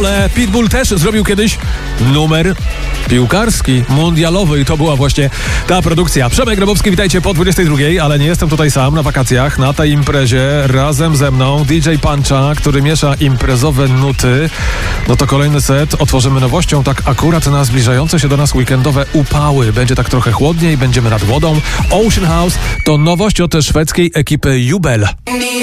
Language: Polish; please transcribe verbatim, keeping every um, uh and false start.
futbole. Pitbull też zrobił kiedyś numer piłkarski, mundialowy i to była właśnie ta produkcja. Przemek Grabowski, witajcie po dwudziestej drugiej, ale nie jestem tutaj sam na wakacjach. Na tej imprezie razem ze mną D J Puncha, który miesza imprezowe nuty. No to kolejny set otworzymy nowością, tak akurat na zbliżające się do nas weekendowe upały. Będzie tak trochę chłodniej, będziemy nad wodą. Ocean House to nowość od szwedzkiej ekipy Jubel.